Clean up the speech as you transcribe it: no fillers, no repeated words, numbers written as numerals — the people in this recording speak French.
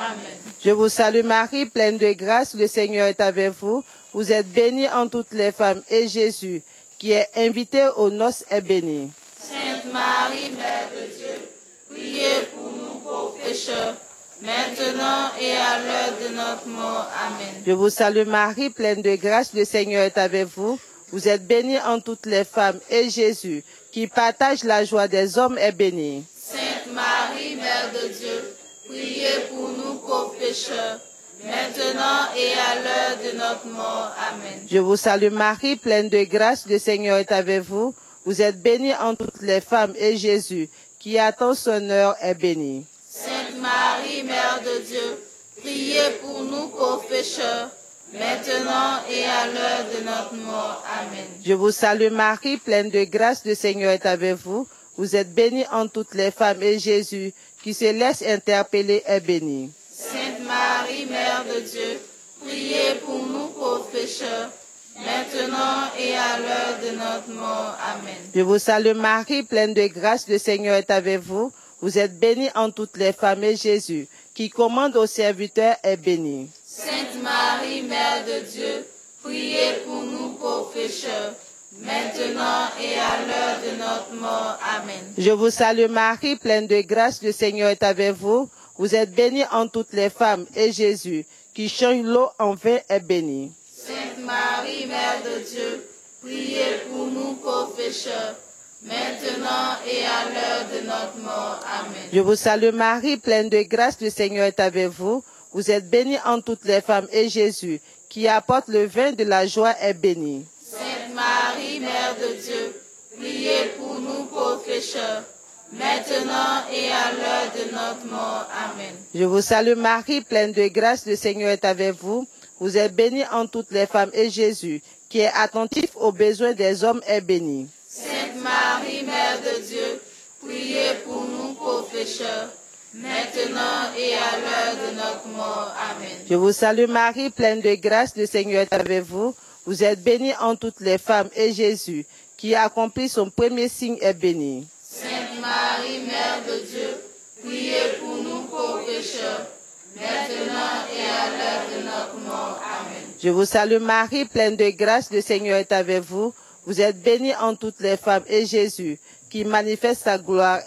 Amen. Je vous salue Marie, pleine de grâce, le Seigneur est avec vous. Vous êtes bénie en toutes les femmes, et Jésus, qui est invité aux noces, est béni. Sainte Marie, Mère de Dieu, priez pour nous pauvres pécheurs, maintenant et à l'heure de notre mort. Amen. Je vous salue Marie, pleine de grâce, le Seigneur est avec vous. Vous êtes bénie en toutes les femmes, et Jésus, qui partage la joie des hommes, est béni. Sainte Marie, Mère de Dieu, priez pour nous pauvres pécheurs, maintenant et à l'heure de notre mort. Amen. Je vous salue Marie, pleine de grâce, le Seigneur est avec vous. Vous êtes bénie en toutes les femmes, et Jésus, qui attend son heure, est béni. Sainte Marie, Mère de Dieu, priez pour nous pauvres pécheurs, maintenant et à l'heure de notre mort. Amen. Je vous salue Marie, pleine de grâce, le Seigneur est avec vous. Vous êtes bénie en toutes les femmes, et Jésus, qui se laisse interpeller, est béni. Sainte Marie, Mère de Dieu, priez pour nous pauvres pécheurs, maintenant et à l'heure de notre mort. Amen. Je vous salue Marie, pleine de grâce, le Seigneur est avec vous. Vous êtes bénie en toutes les femmes, et Jésus, qui commande aux serviteurs, est béni. Sainte Marie, Mère de Dieu, priez pour nous pauvres pécheurs, maintenant et à l'heure de notre mort. Amen. Je vous salue Marie, pleine de grâce, le Seigneur est avec vous. Vous êtes bénie en toutes les femmes, et Jésus, qui change l'eau en vin, est béni. Sainte Marie, Mère de Dieu, priez pour nous pauvres pécheurs, maintenant et à l'heure de notre mort. Amen. Je vous salue Marie, pleine de grâce, le Seigneur est avec vous. Vous êtes bénie en toutes les femmes, et Jésus, qui apporte le vin de la joie, est béni. Sainte Marie, Mère de Dieu, priez pour nous pauvres pécheurs, maintenant et à l'heure de notre mort. Amen. Je vous salue Marie, pleine de grâce, le Seigneur est avec vous. Vous êtes bénie en toutes les femmes, et Jésus, qui est attentif aux besoins des hommes, est béni. Sainte Marie, Mère de Dieu, priez pour nous pauvres pécheurs, maintenant et à l'heure de notre mort. Amen. Je vous salue Marie, pleine de grâce, le Seigneur est avec vous. Vous êtes bénie en toutes les femmes, et Jésus, qui a accompli son premier signe, est béni. Sainte Marie, Mère de Dieu, priez pour nous pauvres pécheurs, maintenant et à l'heure de notre mort. Amen. Je vous salue Marie, pleine de grâce, le Seigneur est avec vous. Vous êtes bénie en toutes les femmes, et Jésus, qui manifeste sa gloire,